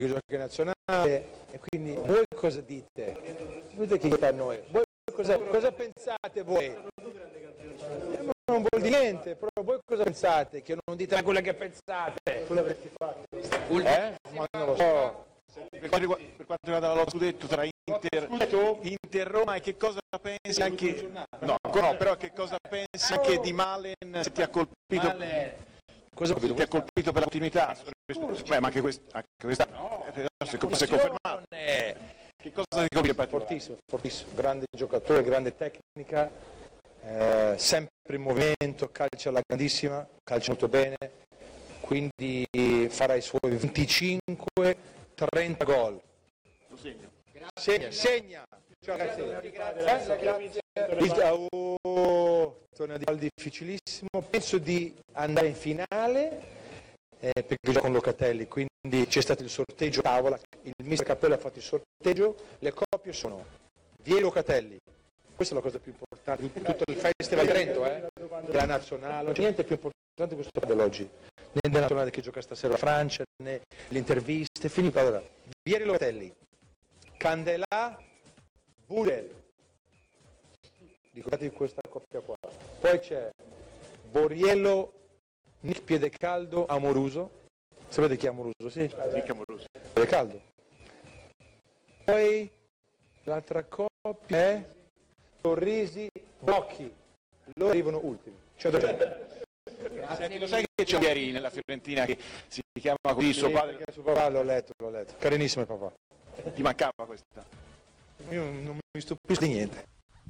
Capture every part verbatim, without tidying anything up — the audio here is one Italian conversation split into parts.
gioca in nazionale, e quindi voi cosa dite? Dite che a noi. Voi cosa, cosa pensate voi? Eh, non vuol dire niente, però voi cosa pensate? Che non dite quello che pensate? Tu l'avresti fatto? Eh? Ma non lo so. Per quanto riguarda, per quanto riguarda la lotta scudetto tra Inter, Inter Roma, e che cosa pensi anche no, no, però che cosa pensi anche di Malen, se ti ha colpito, cosa ti ha colpito per la continuità? Beh, ma anche questa, anche questa no, se è confermato. Che cosa ti colpisce? Fortissimo, fortissimo, grande giocatore, grande tecnica, eh, sempre in movimento, calcia alla grandissima, calcia molto bene, quindi farà i suoi venticinque trenta gol. Segna, segna. Ciao, grazie. Grazie. Il, oh, torna di gol difficilissimo. Penso di andare in finale eh, perché gioco con Locatelli, quindi c'è stato il sorteggio a tavola, il mister Cappello ha fatto il sorteggio, le coppie sono Vie e Locatelli. Questa è la cosa più importante di tutto il Festival di Trento, eh, della nazionale. Non c'è niente più importante questo dell'oggi. Né della nazionale che gioca stasera a Francia, né le interviste, finito. Allora, Vieri Locatelli, Candelà, Budel, ricordatevi questa coppia qua. Poi c'è Borriello, Nick Piedecaldo, Amoruso. Sapete chi è Amoruso? Sì? Nick Amoruso. Piedecaldo. Poi l'altra coppia è Torrisi, Bocchi. Loro arrivano ultimi. Cioè, Senti, lo sai che c'è un Vieri nella Fiorentina che si chiama così, il suo sì, padre? Suo papà l'ho letto, l'ho letto. Carinissimo il papà. Ti mancava questa? Io non mi stupisco di niente.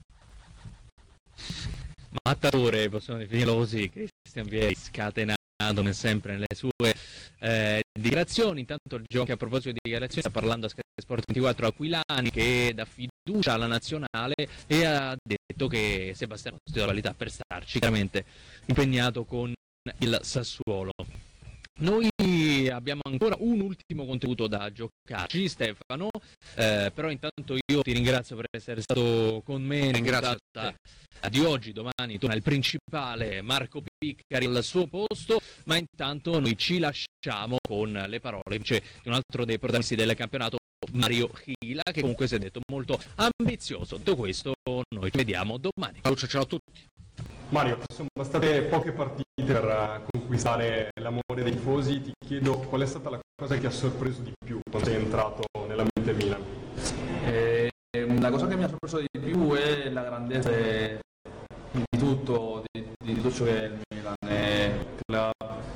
Mattatore, possiamo definirlo così, Cristian Vieri, scatenato come sempre nelle sue eh, dichiarazioni. Intanto il gioco, a proposito di dichiarazioni, sta parlando a Sky Sport ventiquattro Aquilani, che dà fiducia alla nazionale e ha detto che Sebastiano ha la qualità per starci, chiaramente impegnato con il Sassuolo. Noi abbiamo ancora un ultimo contenuto da giocarci, Stefano, eh, però intanto io ti ringrazio per essere stato con me in puntata di oggi. Domani torna il principale Marco Piccari al suo posto, ma intanto noi ci lasciamo con le parole di un altro dei protagonisti del campionato, Mario Hila, che comunque si è detto molto ambizioso. Detto questo, noi ci vediamo domani. Ciao, ciao a tutti. Mario, sono bastate poche partite per conquistare l'amore dei tifosi. Ti chiedo qual è stata la cosa che ti ha sorpreso di più quando sei entrato nell'ambiente Milan? Eh, la cosa che mi ha sorpreso di più è la grandezza di tutto, di, di tutto ciò che è il Milan, è club,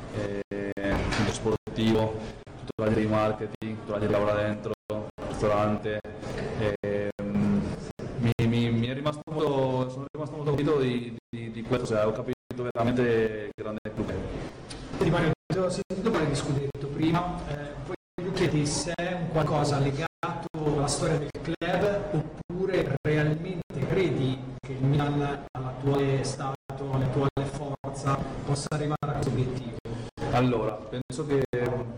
è centro sportivo, tutta la gente di marketing, tutta la gente che lavora dentro, ristorante. Eh, mi, mi, mi è rimasto molto, sono rimasto molto convinto di, di, di questo, cioè, ho capito veramente grande club. Senti Mario, ti ho sentito parlare di scudetto prima, eh, voglio chiederti se è un qualcosa legato alla storia del club oppure realmente credi che il Milan all'attuale stato, all'attuale forza possa arrivare a questo obiettivo? Allora, penso che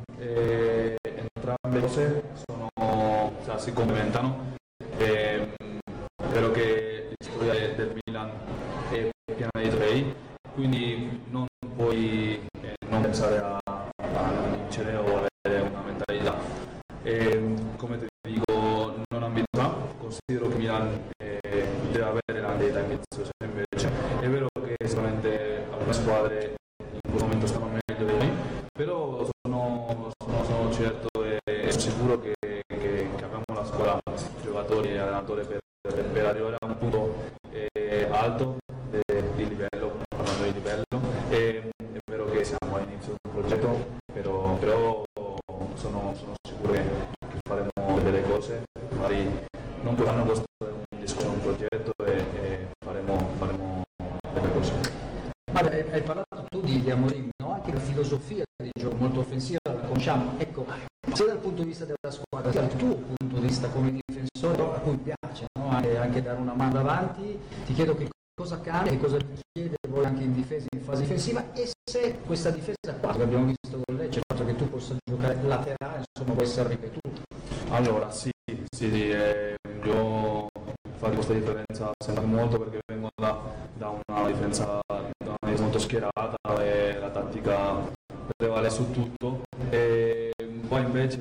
eh, entrambe le cose sono, cioè, si complementano. Eh, Spero che la storia del Milan è piena di trofei, quindi non puoi eh, non pensare a, a vincere o avere una mentalità. E, come ti dico, non ambiziosa, considero che Milan eh, deve avere la mentalità ambiziosa, invece è vero che sicuramente alcune squadre in questo momento stanno meglio di noi, però sono, sono, sono certo e, e sono sicuro che, che, che abbiamo la squadra, giocatori e allenatori per per arrivare a un punto eh, alto de, di livello, parlando di livello. E, è vero che siamo all'inizio di un progetto, però, però sono, sono sicuro che, che faremo delle cose, magari non potranno costruire un discorso, un progetto e, e faremo, faremo delle cose. Ma hai parlato tu di, di Amorim, no? Anche la filosofia di gioco molto offensiva la conosciamo, ecco, sia dal punto di vista della squadra, sia dal tuo punto di vista come difensore, a cui piace, no? anche, anche dare una mano davanti, ti chiedo che cosa cambia, che cosa vi chiede voi anche in difesa, in fase difensiva, e se questa difesa qua, che abbiamo visto con lei, c'è il fatto che tu possa giocare laterale, insomma, può essere ripetuto. Allora, sì, sì, eh, io fare questa differenza sembra molto perché vengo da, da una difesa molto schierata e la tattica prevale su tutto, e poi invece, come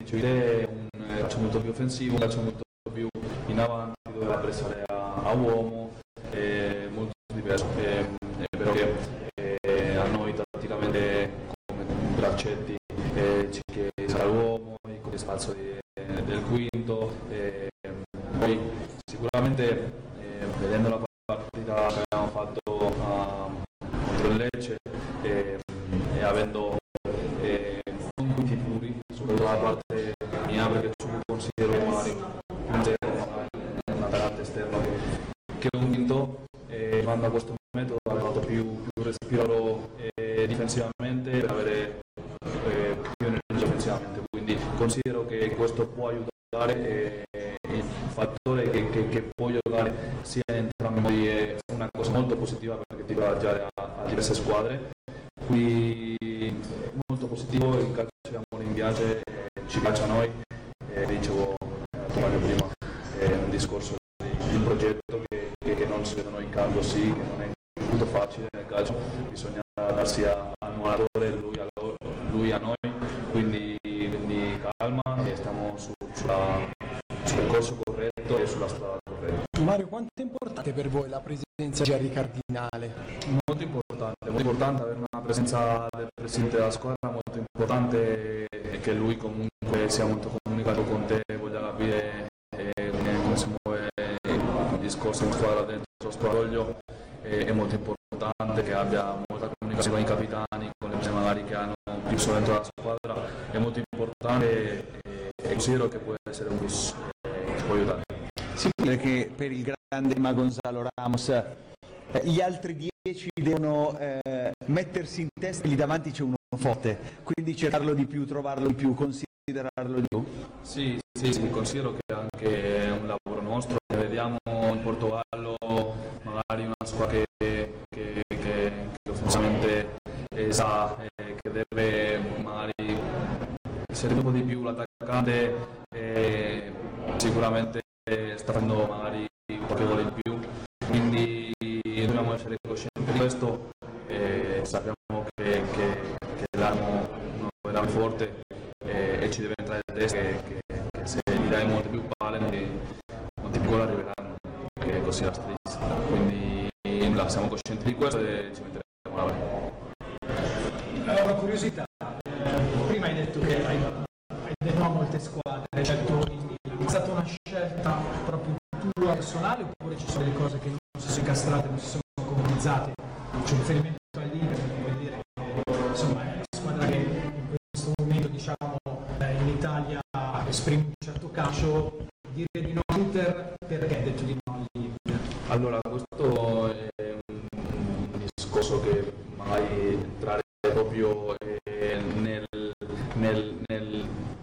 dicevi te, un calcio molto più offensivo, un calcio molto più in avanti, doveva pressare a, a uomo, eh, molto diverso. Eh, è vero che eh, a noi tatticamente come Bracetti eh, ci chiede sarà l'uomo, con il spazio di, eh, del quinto, eh, poi sicuramente eh, vedendo la partita che abbiamo fatto uh, contro il Lecce eh, e avendo eh, punti puri soprattutto la parte mia, perché io considero magari un attaccante esterno che, che è un quinto, e quando a questo metodo ha fatto più, più respiro eh, difensivamente per avere eh, più energia offensivamente, quindi considero che questo può aiutare eh, il fattore che, che, che può giocare sia in entrambi i modi è una cosa molto positiva perché ti va a giocare a, a diverse squadre, quindi molto positivo, il calcio di amore mi piace, eh, ci piace a noi, eh, dicevo eh, prima, è un discorso di, di un progetto che, che, che non si vedono in campo, sì, che non è molto facile nel calcio, bisogna darsi a, a un allenatore, lui a, loro, lui a noi, quindi, quindi calma e stiamo su, sulla, sul percorso corretto e sulla strada corretta. Mario, quanto è importante per voi la presenza di Gerry Cardinale? Molto importante, molto importante avere una presenza del presidente della squadra, molto importante che lui comunque sia molto comunicato con te, voglia capire eh, come si muove il discorso in squadra dentro lo spogliatoio, eh, è molto importante che abbia molta comunicazione con i capitani, con le persone magari che hanno più solo dentro la squadra, è molto importante eh, e considero che può essere un plus eh, che può aiutare. Sì, perché per il grande Ma Gonzalo Ramos eh, gli altri dieci devono eh, mettersi in testa e lì davanti c'è uno forte, quindi cercarlo di più, trovarlo di più, considerarlo di più. Sì, sì, sì, considero che anche è un lavoro nostro, vediamo in Portogallo magari una squadra che, che, che, che offensivamente eh, sa eh, che deve magari essere un po' di più l'attaccante, eh, sicuramente sta facendo magari qualche gol in più, quindi dobbiamo essere coscienti di questo e sappiamo che, che, che l'anno è un forte e, e ci deve entrare in testa che, che, che se gli dai molte più palle molti, molti più gol arriveranno, che è così la statistica, quindi là, siamo coscienti di questo e ci metteremo a lavorare. Allora, una curiosità, eh, prima hai detto che hai, hai detto a molte squadre, hai detto è stata una scelta proprio tua personale oppure ci sono delle cose che non si sono incastrate, non si sono concretizzate? C'è un riferimento all'Inter, vuol dire che insomma è una squadra che in questo momento diciamo in Italia esprime un certo calcio, dire di no all'Inter, perché hai detto di no all'Inter? Allora, questo è un discorso che magari entrare proprio eh, nel, nel, nel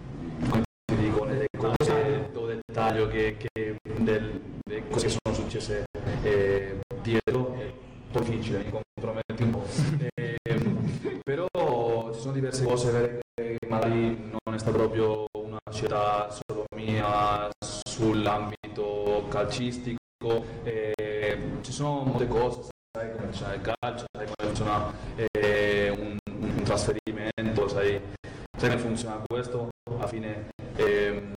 ti dico, nelle cose o dettaglio che, che del, delle cose che sono successe eh, dietro è un po' difficile, mi comprometti un po'. Eh, però ci sono diverse cose che magari non è stata proprio una scelta solo mia sull'ambito calcistico, eh, ci sono molte cose, sai come funziona il calcio, sai come funziona eh, un, un trasferimento, sai, sai come funziona questo, alla fine eh,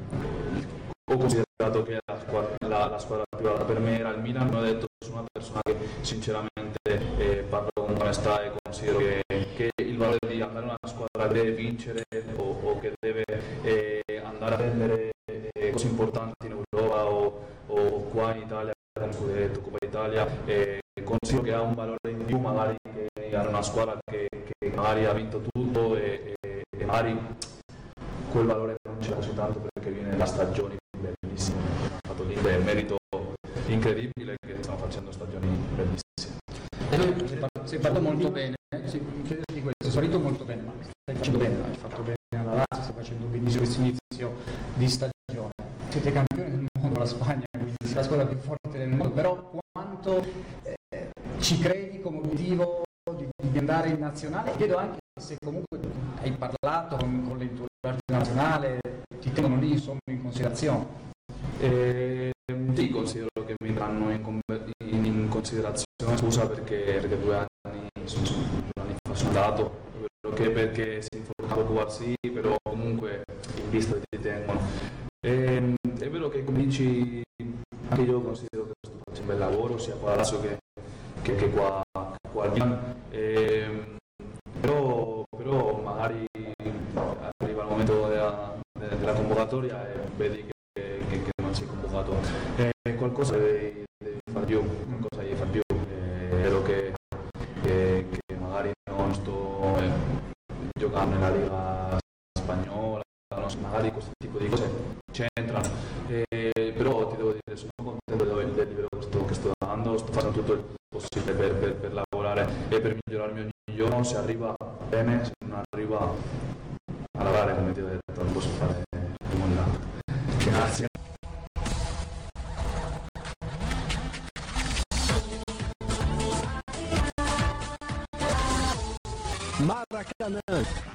ho considerato che la squadra, la, la squadra privata per me era il Milan, mi ho detto sono una persona che sinceramente eh, parlo con onestà e considero che, che il valore di andare in una squadra che deve vincere o, o che deve eh, andare a prendere eh, cose importanti in Europa o, o qua in Italia, come scudetto, Coppa Italia, eh, considero che ha un valore in più magari che era una squadra che, che magari ha vinto tutto e, e, e magari quel valore non c'è così tanto perché viene da stagioni bellissime, hanno fatto lì un merito incredibile che stanno facendo stagioni bellissime. Si è fatto molto bene, si, di questo, è salito molto bene, ma stai facendo bene, hai fatto bene alla Lazio, stai facendo benissimo questo inizio di stagione. Siete campioni del mondo, la Spagna, quindi è la squadra più forte del mondo, però quanto eh, ci credi come obiettivo di, di andare in nazionale? Chiedo anche se comunque hai parlato con, con l'entourage nazionale, ti tengono lì insomma in considerazione. Eh, sì, considero che mi daranno in, in, in considerazione, scusa perché, perché due anni, sono, due anni fa sono andato, che perché si è informato Cubarsì, però comunque pista ti tengono. E, è vero che cominci, anche io considero che questo faccia un bel lavoro sia qua a Lazio che, che, che qua, qua al Milan, e, però, però magari arriva il momento della, della convocatoria e vedi che, che, che non sei convocato, e qualcosa devi, devi fare più, qualcosa devi fare più. È vero che, che, che magari non sto eh, giocando nella Liga spagnola, no? Magari questo tipo di cose c'entrano, eh, però ti devo dire, sono contento del, del livello che sto, che sto dando, sto facendo tutto il possibile per, per, per lavorare e per migliorarmi ogni giorno. Se arriva bene, se non arriva a lavorare, come ti ho detto, non posso fare nulla. Grazie. Maracanã.